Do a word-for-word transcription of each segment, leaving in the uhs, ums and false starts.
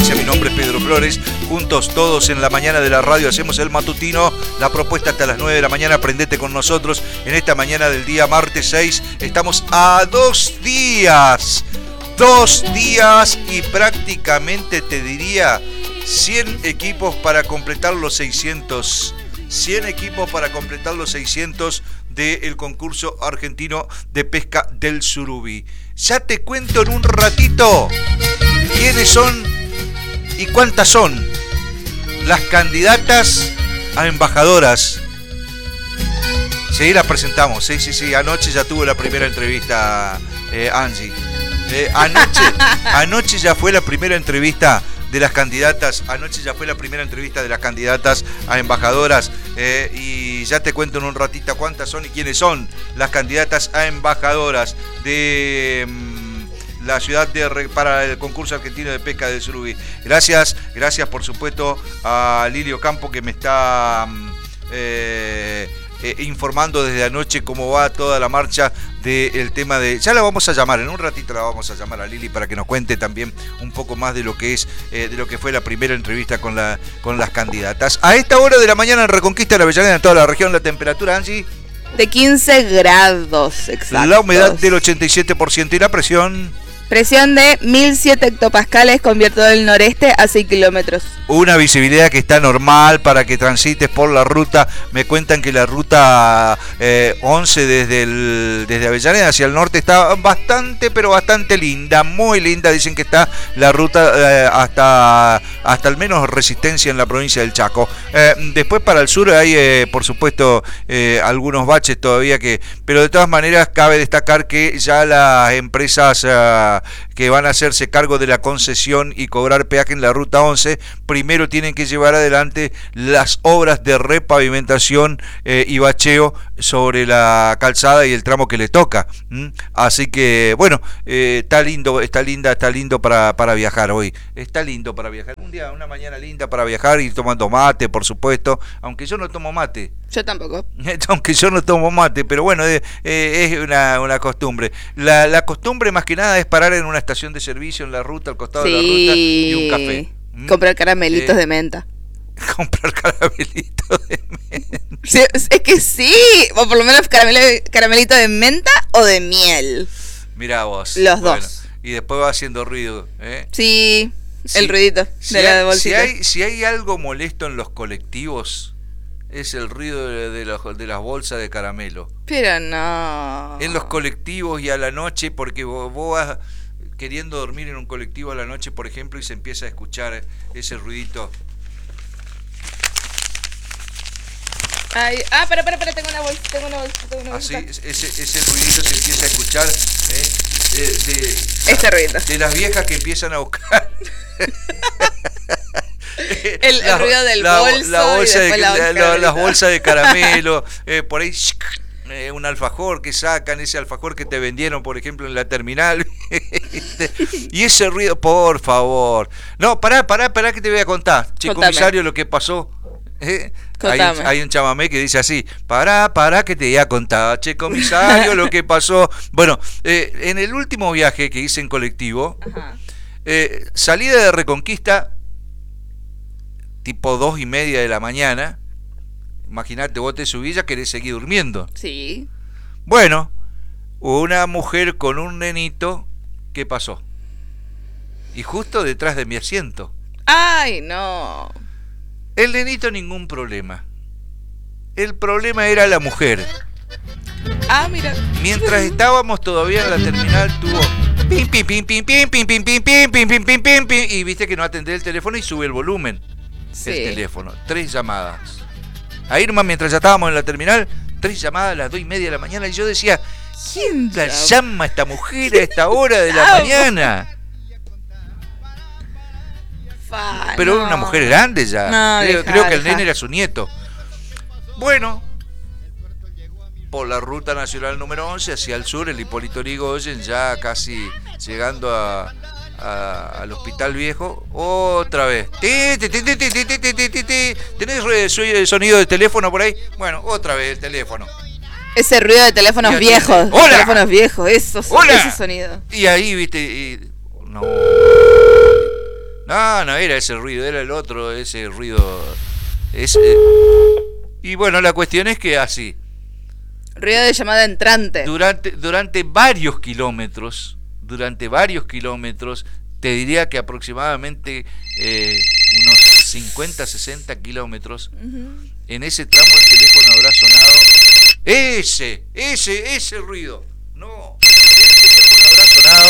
Florencia, mi nombre es Pedro Flores. Juntos todos en la mañana de la radio hacemos el matutino. La propuesta hasta las nueve de la mañana. Prendete con nosotros en esta mañana del día martes seis. Estamos a dos días. Dos días y prácticamente te diría cien equipos para completar los seiscientos. cien equipos para completar los seiscientos del concurso argentino de pesca del surubí. Ya te cuento en un ratito quiénes son y cuántas son las candidatas a embajadoras. Sí, las presentamos. Sí, sí, sí. Anoche ya tuve la primera entrevista, eh, Angie. Eh, anoche, anoche ya fue la primera entrevista de las candidatas. Anoche ya fue la primera entrevista de las candidatas a embajadoras. Eh, y ya te cuento en un ratito cuántas son y quiénes son las candidatas a embajadoras de mmm, la ciudad de para el concurso argentino de pesca del surubí. Gracias, gracias por supuesto a Lilio Campo que me está eh, eh, informando desde anoche cómo va toda la marcha del tema de... Ya la vamos a llamar, en un ratito la vamos a llamar a Lili para que nos cuente también un poco más de lo que es, eh, de lo que fue la primera entrevista con, la, con las candidatas. A esta hora de la mañana en Reconquista de la Avellaneda, en toda la región, la temperatura, Angie... De quince grados, exacto. La humedad del ochenta y siete por ciento y la presión... Presión de mil siete hectopascales con viento del noreste a seis kilómetros. Una visibilidad que está normal para que transites por la ruta. Me cuentan que la ruta eh, once desde, el, desde Avellaneda hacia el norte está bastante, pero bastante linda, muy linda. Dicen que está la ruta eh, hasta, hasta al menos Resistencia en la provincia del Chaco. Eh, después para el sur hay, eh, por supuesto, eh, algunos baches todavía que... Pero de todas maneras cabe destacar que ya las empresas... Eh, que van a hacerse cargo de la concesión y cobrar peaje en la ruta once, primero tienen que llevar adelante las obras de repavimentación eh, y bacheo sobre la calzada y el tramo que le toca. ¿Mm? Así que, bueno, eh, está lindo, está linda, está lindo para, para viajar hoy. Está lindo para viajar. Un día, una mañana linda para viajar, ir tomando mate, por supuesto, aunque yo no tomo mate. Yo tampoco. Aunque yo no tomo mate, pero bueno, eh, eh, es una, una costumbre. La, la costumbre más que nada es parar en una estación de servicio en la ruta, al costado sí. de la ruta, y un café. ¿Mm? Comprar caramelitos eh, de menta. Comprar caramelitos de menta. Sí, es que sí, o por lo menos caramelo, caramelito de menta o de miel. Mirá vos. Los bueno, dos. Y después va haciendo ruido. ¿eh? Sí, si, el ruidito si de la hay, bolsita. Si hay, si hay algo molesto en los colectivos, es el ruido de, de, la, de las bolsas de caramelo. Pero no. En los colectivos y a la noche, porque vos, vos vas queriendo dormir en un colectivo a la noche, por ejemplo, y se empieza a escuchar ese ruidito. Ay, ah, pero, pero, pero, tengo una bolsa, tengo una bolsa, tengo una bolsa. Así, ese, ese ruidito se empieza a escuchar ¿eh? de, de, este ruidito. De las viejas que empiezan a buscar. El, la, el ruido del la, bolso la bolsa y de, la la, la, las bolsas de caramelo, eh, por ahí eh, un alfajor que sacan, ese alfajor que te vendieron, por ejemplo, en la terminal. Y ese ruido, por favor. No, pará, pará, pará que te voy a contar. Che, Contame. Comisario, lo que pasó. ¿Eh? Hay, un, hay un chamamé que dice así: pará, pará que te voy a contar, che, comisario, lo que pasó. Bueno, eh, en el último viaje que hice en colectivo, eh, salida de Reconquista tipo dos y media de la mañana. Imagínate, vos te subís, ya querés seguir durmiendo. Sí. Bueno, una mujer con un nenito, ¿qué pasó? Y justo detrás de mi asiento. Ay, no. El nenito ningún problema. El problema era la mujer. Ah, mira. Mientras estábamos todavía en la terminal, tuvo pim pim pim pim pim pim pim pim pim pim pim pim pim pim y viste que no atendé el teléfono y sube el volumen. Sí. El teléfono. Tres llamadas. A Irma, mientras ya estábamos en la terminal, tres llamadas a las dos y media de la mañana y yo decía, ¿quién la llama a esta mujer a esta hora de la mañana? Fa, Pero no. era una mujer grande ya. No, creo, deja, creo que el deja. nene era su nieto. Bueno, por la ruta nacional número once hacia el sur, el Hipólito Yrigoyen, ya casi llegando a, a, al Hospital Viejo, otra vez. Ti, ti, ti, ti, ti, ti, ti, ti, ti. ¿Tenés sonido de teléfono por ahí? Bueno, otra vez el teléfono. Ese ruido de teléfonos Y viejos. ¡Hola! Teléfonos viejos, eso, ¡Hola! ese sonido. Y ahí, viste, y, no. No, no era ese ruido, era el otro, ese ruido. Ese. Y bueno, la cuestión es que así. Ruido de llamada entrante. Durante, durante varios kilómetros, durante varios kilómetros, te diría que aproximadamente eh, unos cincuenta, sesenta kilómetros, uh-huh. En ese tramo el teléfono habrá sonado. Ese, ese, ese ruido. No, el teléfono habrá sonado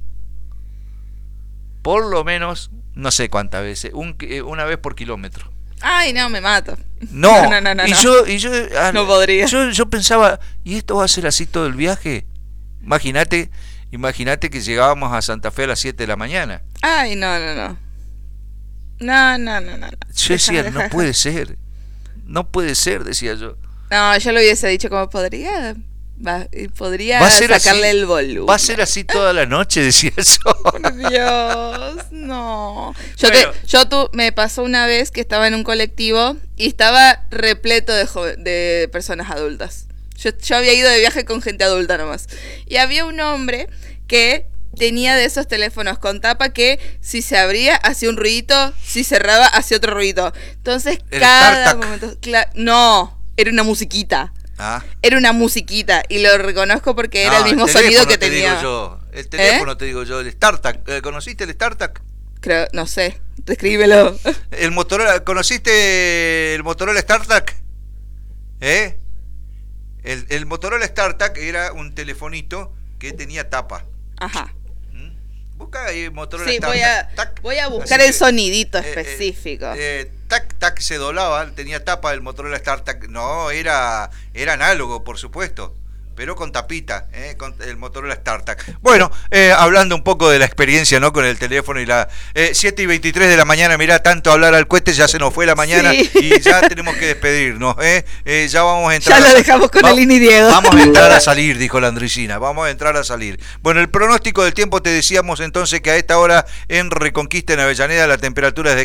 por lo menos, no sé cuántas veces, un, una vez por kilómetro. Ay, no, me mato. No, no, no, no, no y no. yo, y yo, ah, no podría. Yo, yo pensaba, ¿y esto va a ser así todo el viaje? Imagínate, imagínate que llegábamos a Santa Fe a las siete de la mañana. Ay, no, no, no. No, no, no, no. Yo decía, deja, deja. no puede ser. No puede ser, decía yo. No, yo lo hubiese dicho como podría. Va, podría ¿Va a ser sacarle así, el volumen. Va a ser así toda la noche, decía yo. Por Dios, no. Yo, bueno. te, yo tu, me pasó una vez que estaba en un colectivo y estaba repleto de, joven, de personas adultas. Yo, yo había ido de viaje con gente adulta nomás. Y había un hombre que tenía de esos teléfonos con tapa que si se abría hacía un ruidito, si cerraba hacía otro ruidito. Entonces el cada tartac. momento... Cla- no, era una musiquita. Ah. Era una musiquita y lo reconozco porque no, era el mismo el sonido que te tenía. Digo yo. El teléfono ¿Eh? te digo yo, el StarTAC. ¿Conociste el StarTAC? Creo, no sé, descríbelo. El Motorola, ¿conociste el Motorola StarTAC? ¿Eh? El, el Motorola StarTAC era un telefonito que tenía tapa. Ajá. Busca ahí Motorola sí, StarTAC. voy a, tac, voy a buscar el que, sonidito eh, específico. Eh, eh, tac, tac, se doblaba, tenía tapa el Motorola StarTAC. No, era, era análogo, por supuesto, pero con tapita, eh, con el Motorola StarTAC. Bueno, eh, hablando un poco de la experiencia, ¿no? Con el teléfono y la... Eh, siete y veintitrés de la mañana, mirá, tanto hablar al cohete, ya se nos fue la mañana sí. Y ya tenemos que despedirnos, ¿eh? Eh, ya vamos a entrar... Ya lo dejamos con va, el Ini Diego. Vamos a entrar a salir, dijo la Andricina, vamos a entrar a salir. Bueno, el pronóstico del tiempo te decíamos entonces que a esta hora en Reconquista, en Avellaneda, la temperatura es de